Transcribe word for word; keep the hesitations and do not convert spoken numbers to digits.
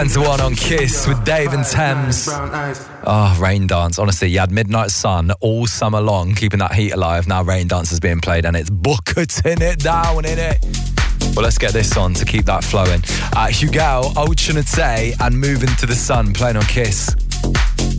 And to one on Kiss with Dave and Thames. Oh, Rain Dance. Honestly, you had Midnight Sun all summer long, keeping that heat alive. Now Rain Dance is being played and it's bucketing it down, innit? Well, let's get this on to keep that flowing. Uh, Hugo, Ocean Say and Moving to the Sun, playing on Kiss.